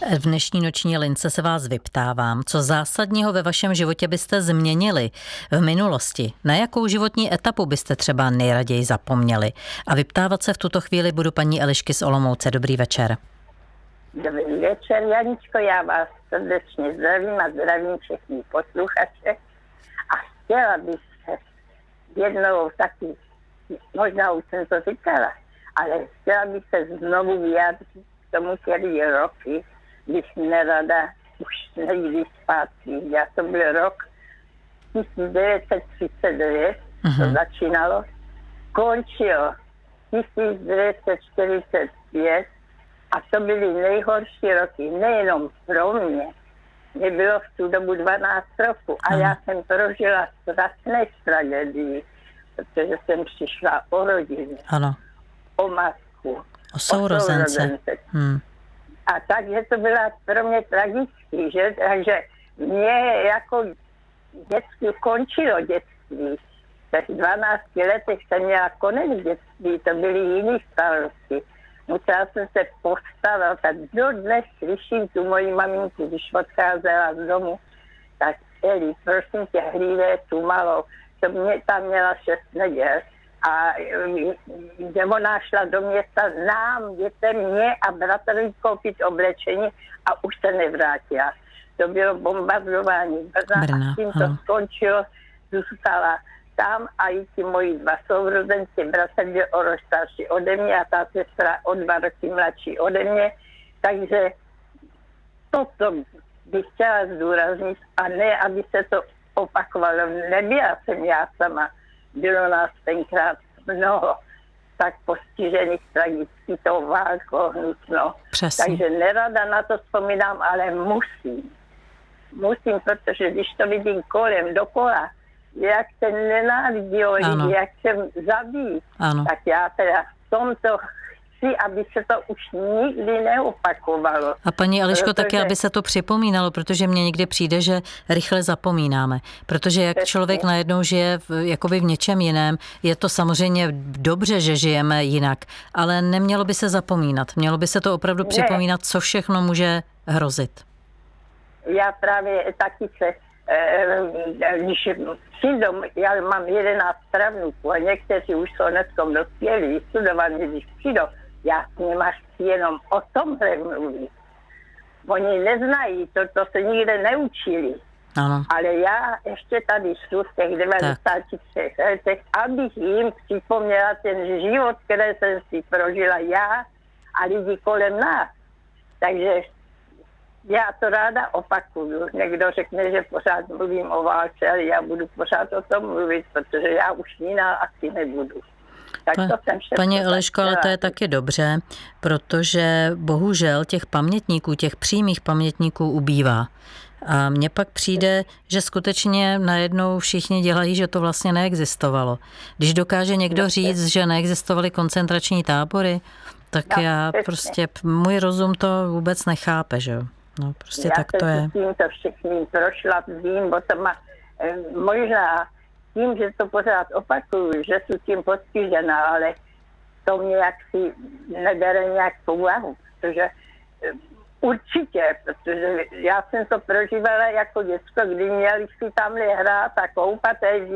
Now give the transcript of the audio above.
V dnešní noční lince se vás vyptávám, co zásadního ve vašem životě byste změnili v minulosti, na jakou životní etapu byste třeba nejraději zapomněli. A vyptávat se v tuto chvíli budu paní Elišky z Olomouce. Dobrý večer. Dobrý večer, Janičko, já vás srdečně zdravím a zdravím všechny posluchače. A chtěla bych se jednou taky, možná už jsem to říkala, ale chtěla bych se znovu vyjádřit k tomu, který roky, když nerada už nejde zpátky. Já to byl rok 1939, to začínalo, končilo 1945 a to byly nejhorší roky, nejenom pro mě. Mě bylo v tu dobu 12 roků a já jsem prožila strašné tragédii, protože jsem přišla o rodinu, o matku, o sourozence. A takže to byla pro mě tragický, že? Takže mě jako dětství končilo dětství. V 12 letech jsem měla konec dětství, to byly jiný starosti. Musela jsem se postarat a dodnes slyším tu moji maminku, když odcházela z domu, tak Eli, prosím tě, hlídej tu malou. To mě tam měla 6 neděl. A ona šla do města nám, dětem, mě a bratrovi koupit oblečení a už se nevrátila. To bylo bombardování Brna a tím to skončilo, zůstala tam a i ti moji 2 sourozenci, bratr byl o rok starší ode mě a ta sestra o 2 roky mladší ode mě. Takže toto bych chtěla zdůraznit a ne, aby se to opakovalo. Nebyla jsem já sama. Bylo nás tenkrát mnoho tak postižených tragicky tou válkou hnutno. Takže nerada na to vzpomínám, ale musím. Musím, protože když to vidím kolem, dokola, jak se nenávidí lidi, jak se zabíjí, tak já teda v tomto chci, aby se to už nikdy neopakovalo. A paní Eliško, taky, aby se to připomínalo, protože mně někdy přijde, že rychle zapomínáme. Protože jak člověk najednou žije jakoby v něčem jiném, je to samozřejmě dobře, že žijeme jinak, ale nemělo by se zapomínat. Mělo by se to opravdu připomínat, co všechno může hrozit. Já právě taky se, když přijdou, já mám 11 pravnuků a někteří už jsou dneskom dospělí, studovaní, když přijdou, já s nima chci jenom o tomhle mluvit. Oni neznají, to se nikde neučili. Ano. Ale já ještě tady šlu v těch 93 letech, abych jim připomněla ten život, který jsem si prožila já a lidi kolem nás. Takže já to ráda opakuju. Někdo řekne, že pořád mluvím o válce, ale já budu pořád o tom mluvit, protože já už jiná asi nebudu. Paní Eliško, ale to je taky dobře, protože bohužel těch pamětníků, těch přímých pamětníků ubývá. A mně pak přijde, že skutečně najednou všichni dělají, že to vlastně neexistovalo. Když dokáže někdo říct, že neexistovaly koncentrační tábory, tak já prostě, můj rozum to vůbec nechápe, že jo. No, prostě tak to je. Já jsem tímto všechním prošla, vím, bo to má možná tím, že to pořád opakuju, že jsem tím postižená, ale to mě jaksi nebere nějak po úvahu, protože určitě, protože já jsem to prožívala jako děcko, kdy měli si tamhle hrát a koupat